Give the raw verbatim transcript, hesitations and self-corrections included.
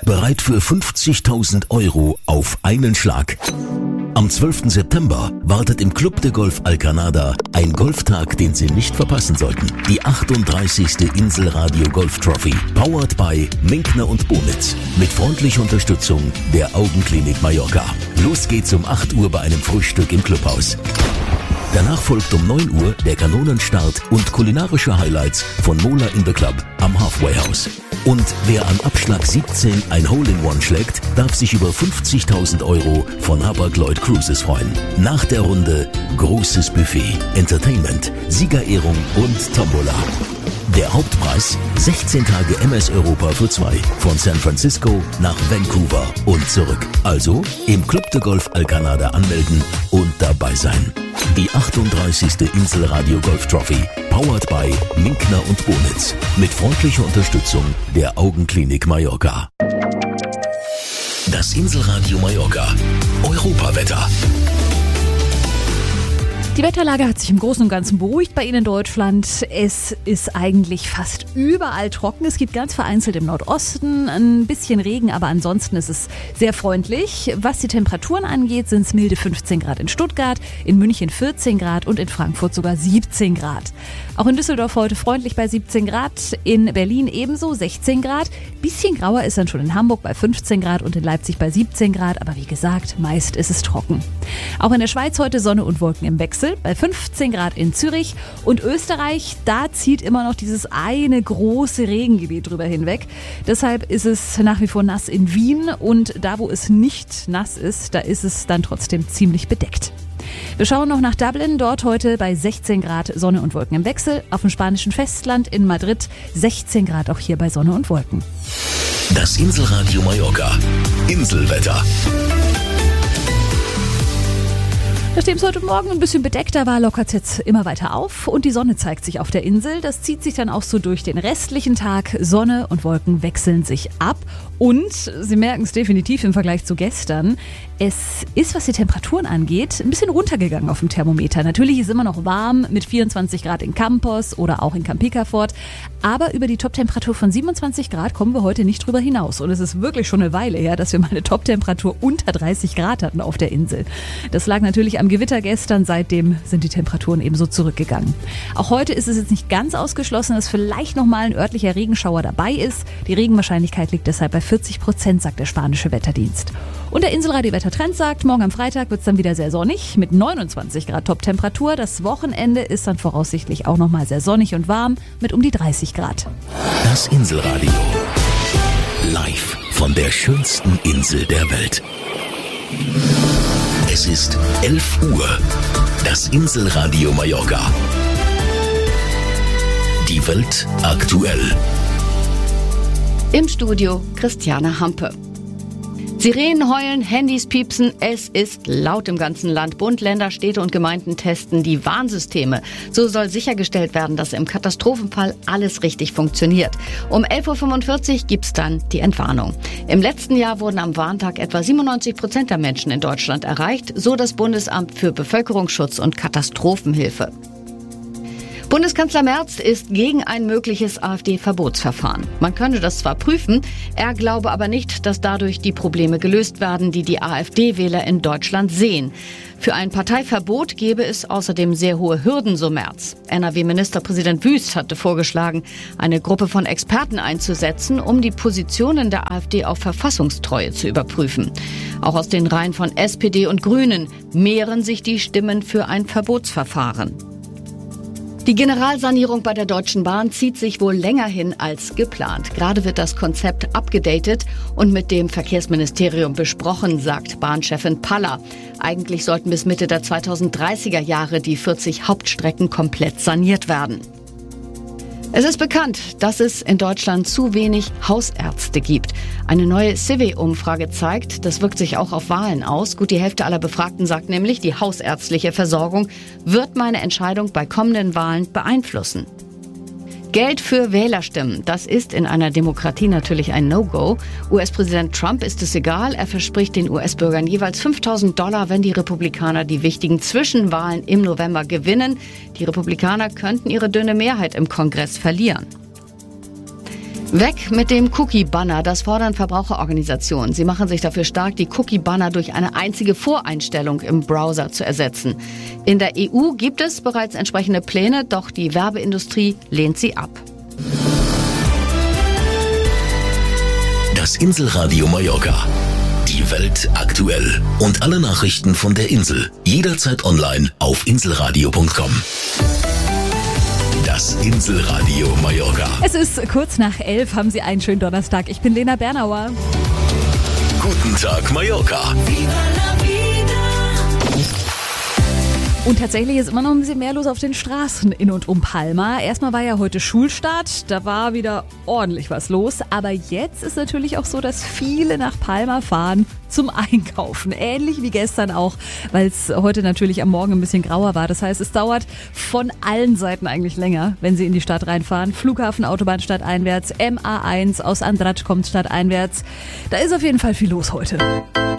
bereit für fünfzigtausend Euro auf einen Schlag. Am zwölften September wartet im Club de Golf Alcanada ein Golftag, den Sie nicht verpassen sollten. Die achtunddreißigste Inselradio Golf Trophy, powered by Minkner und Bonitz, mit freundlicher Unterstützung der Augenklinik Mallorca. Los geht's um acht Uhr bei einem Frühstück im Clubhaus. Danach folgt um neun Uhr der Kanonenstart und kulinarische Highlights von Mola in the Club am Halfway House. Und wer an Abschlag siebzehn ein Hole-in-One schlägt, darf sich über fünfzigtausend Euro von Hapag-Lloyd Cruises freuen. Nach der Runde großes Buffet, Entertainment, Siegerehrung und Tombola. Der Hauptpreis sechzehn Tage M S Europa für zwei von San Francisco nach Vancouver und zurück. Also im Club de Golf Alcanada anmelden und dabei sein. Die achtunddreißigste Inselradio Golf Trophy, powered by Minkner und Bonitz, mit freundlicher Unterstützung der Augenklinik Mallorca. Das Inselradio Mallorca Europawetter. Die Wetterlage hat sich im Großen und Ganzen beruhigt bei Ihnen in Deutschland. Es ist eigentlich fast überall trocken. Es gibt ganz vereinzelt im Nordosten ein bisschen Regen, aber ansonsten ist es sehr freundlich. Was die Temperaturen angeht, sind es milde fünfzehn Grad in Stuttgart, in München vierzehn Grad und in Frankfurt sogar siebzehn Grad. Auch in Düsseldorf heute freundlich bei siebzehn Grad, in Berlin ebenso sechzehn Grad. Bisschen grauer ist dann schon in Hamburg bei fünfzehn Grad und in Leipzig bei siebzehn Grad. Aber wie gesagt, meist ist es trocken. Auch in der Schweiz heute Sonne und Wolken im Wechsel. Bei fünfzehn Grad in Zürich und Österreich, da zieht immer noch dieses eine große Regengebiet drüber hinweg. Deshalb ist es nach wie vor nass in Wien und da, wo es nicht nass ist, da ist es dann trotzdem ziemlich bedeckt. Wir schauen noch nach Dublin, dort heute bei sechzehn Grad Sonne und Wolken im Wechsel. Auf dem spanischen Festland in Madrid sechzehn Grad, auch hier bei Sonne und Wolken. Das Inselradio Mallorca. Inselwetter. Nachdem es heute Morgen ein bisschen bedeckter war, lockert es jetzt immer weiter auf und die Sonne zeigt sich auf der Insel. Das zieht sich dann auch so durch den restlichen Tag. Sonne und Wolken wechseln sich ab und Sie merken es definitiv im Vergleich zu gestern. Es ist, was die Temperaturen angeht, ein bisschen runtergegangen auf dem Thermometer. Natürlich ist es immer noch warm mit vierundzwanzig Grad in Campos oder auch in Campicafort, aber über die Toptemperatur von siebenundzwanzig Grad kommen wir heute nicht drüber hinaus. Und es ist wirklich schon eine Weile her, dass wir mal eine Toptemperatur unter dreißig Grad hatten auf der Insel. Das lag natürlich am Gewitter gestern, seitdem sind die Temperaturen ebenso zurückgegangen. Auch heute ist es jetzt nicht ganz ausgeschlossen, dass vielleicht nochmal ein örtlicher Regenschauer dabei ist. Die Regenwahrscheinlichkeit liegt deshalb bei vierzig Prozent, sagt der spanische Wetterdienst. Und der Inselradio-Wettertrend sagt, morgen am Freitag wird es dann wieder sehr sonnig mit neunundzwanzig Grad Toptemperatur. Das Wochenende ist dann voraussichtlich auch nochmal sehr sonnig und warm mit um die dreißig Grad. Das Inselradio. Live von der schönsten Insel der Welt. Es ist elf Uhr. Das Inselradio Mallorca. Die Welt aktuell. Im Studio Christiane Hampe. Sirenen heulen, Handys piepsen, es ist laut im ganzen Land. Bund, Länder, Städte und Gemeinden testen die Warnsysteme. So soll sichergestellt werden, dass im Katastrophenfall alles richtig funktioniert. Um elf Uhr fünfundvierzig gibt's dann die Entwarnung. Im letzten Jahr wurden am Warntag etwa siebenundneunzig Prozent der Menschen in Deutschland erreicht, so das Bundesamt für Bevölkerungsschutz und Katastrophenhilfe. Bundeskanzler Merz ist gegen ein mögliches AfD-Verbotsverfahren. Man könne das zwar prüfen, er glaube aber nicht, dass dadurch die Probleme gelöst werden, die die AfD-Wähler in Deutschland sehen. Für ein Parteiverbot gäbe es außerdem sehr hohe Hürden, so Merz. N R W-Ministerpräsident Wüst hatte vorgeschlagen, eine Gruppe von Experten einzusetzen, um die Positionen der AfD auf Verfassungstreue zu überprüfen. Auch aus den Reihen von S P D und Grünen mehren sich die Stimmen für ein Verbotsverfahren. Die Generalsanierung bei der Deutschen Bahn zieht sich wohl länger hin als geplant. Gerade wird das Konzept abgedatet und mit dem Verkehrsministerium besprochen, sagt Bahnchefin Paller. Eigentlich sollten bis Mitte der zweitausenddreißiger Jahre die vierzig Hauptstrecken komplett saniert werden. Es ist bekannt, dass es in Deutschland zu wenig Hausärzte gibt. Eine neue C I V I-Umfrage zeigt, das wirkt sich auch auf Wahlen aus. Gut die Hälfte aller Befragten sagt nämlich, die hausärztliche Versorgung wird meine Entscheidung bei kommenden Wahlen beeinflussen. Geld für Wählerstimmen, das ist in einer Demokratie natürlich ein No-Go. U S-Präsident Trump ist es egal, er verspricht den U S-Bürgern jeweils fünftausend Dollar, wenn die Republikaner die wichtigen Zwischenwahlen im November gewinnen. Die Republikaner könnten ihre dünne Mehrheit im Kongress verlieren. Weg mit dem Cookie-Banner, das fordern Verbraucherorganisationen. Sie machen sich dafür stark, die Cookie-Banner durch eine einzige Voreinstellung im Browser zu ersetzen. In der E U gibt es bereits entsprechende Pläne, doch die Werbeindustrie lehnt sie ab. Das Inselradio Mallorca. Die Welt aktuell. Und alle Nachrichten von der Insel. Jederzeit online auf inselradio punkt com. Das Inselradio Mallorca. Es ist kurz nach elf, haben Sie einen schönen Donnerstag. Ich bin Lena Bernauer. Guten Tag, Mallorca. Und tatsächlich ist immer noch ein bisschen mehr los auf den Straßen in und um Palma. Erstmal war ja heute Schulstart, da war wieder ordentlich was los. Aber jetzt ist natürlich auch so, dass viele nach Palma fahren zum Einkaufen. Ähnlich wie gestern auch, weil es heute natürlich am Morgen ein bisschen grauer war. Das heißt, es dauert von allen Seiten eigentlich länger, wenn Sie in die Stadt reinfahren. Flughafen, Autobahn stadteinwärts, M A eins aus Andratsch kommt stadteinwärts. Da ist auf jeden Fall viel los heute.